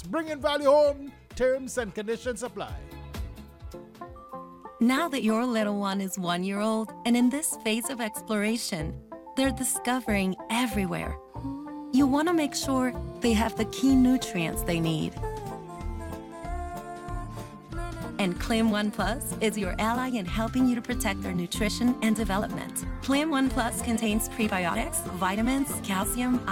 bringing value home. Terms and conditions apply. Now that your little one is 1 year old and in this phase of exploration, they're discovering everywhere. You want to make sure they have the key nutrients they need. And Clim One Plus is your ally in helping you to protect their nutrition and development. Clim One Plus contains prebiotics, vitamins, calcium,